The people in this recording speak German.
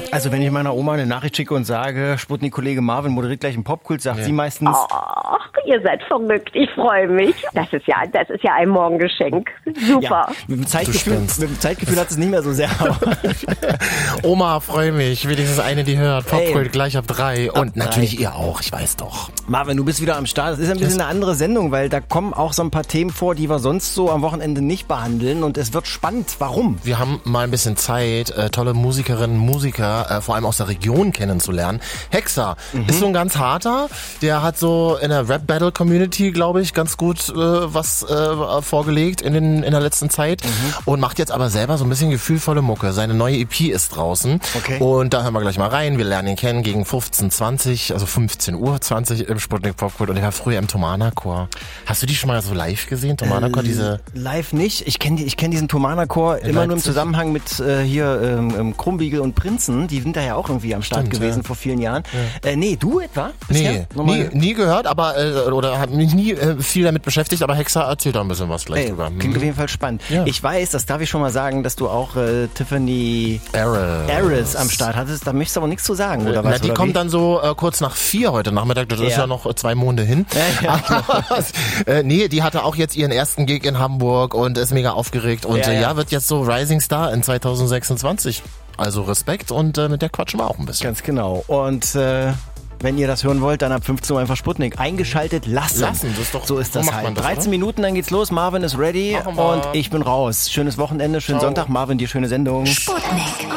Also wenn ich meiner Oma eine Nachricht schicke und sage, Sputnik-Kollege Marvin moderiert gleich einen Popkult, sagt sie meistens... Ach, ihr seid verrückt. Ich freue mich. Das ist ja ein Morgengeschenk. Super. Ja, mit dem Zeitgefühl hat es nicht mehr so sehr. Oma, freue mich. Wenigstens eine, die hört. Popkult gleich ab 3. Und natürlich 3. ihr auch, ich weiß doch. Marvin, du bist wieder am Start. Das ist ein bisschen eine andere Sendung, weil da kommen auch so ein paar Themen vor, die wir sonst so am Wochenende nicht behandeln. Und es wird spannend. Warum? Wir haben mal ein bisschen Zeit, tolle Musikerinnen, Musiker, vor allem aus der Region kennenzulernen. Hexer ist so ein ganz harter. Der hat so in der Rap-Battle-Community, glaube ich, ganz gut was vorgelegt in der letzten Zeit. Und macht jetzt aber selber so ein bisschen gefühlvolle Mucke. Seine neue EP ist draußen. Okay. Und da hören wir gleich mal rein. Wir lernen ihn kennen gegen 15:20, also 15:20 im Sputnik Popkult. Und er war früher im Thomanerchor. Hast du die schon mal so live gesehen? Thomanerchor, diese... Live nicht. Ich kenn diesen Thomanerchor immer nur im Zusammenhang mit Krumbiegel und Prinzen. Die sind da ja auch irgendwie am Start gewesen vor vielen Jahren. Ja. Nee, du etwa? Bisher? Nee, nie gehört, aber oder habe mich nie viel damit beschäftigt, aber Hexer erzählt da ein bisschen was gleich drüber. Klingt auf jeden Fall spannend. Ja. Ich weiß, das darf ich schon mal sagen, dass du auch Tiffany Harris am Start hattest. Da möchtest du aber nichts zu sagen, oder was? Na, die kommt dann so kurz nach 4 heute Nachmittag. Das ist ja noch 2 Monate hin. Nee, die hatte auch jetzt ihren ersten Gig in Hamburg und ist mega aufgeregt und wird jetzt so Rising Star in 2026. Also Respekt und mit der quatschen wir auch ein bisschen. Ganz genau. Und wenn ihr das hören wollt, dann ab 15 Uhr einfach Sputnik eingeschaltet lassen. Das ist doch, so ist das halt. 13 Minuten, dann geht's los. Marvin ist ready und ich bin raus. Schönes Wochenende, schönen Sonntag. Marvin, dir schöne Sendung. Sputnik.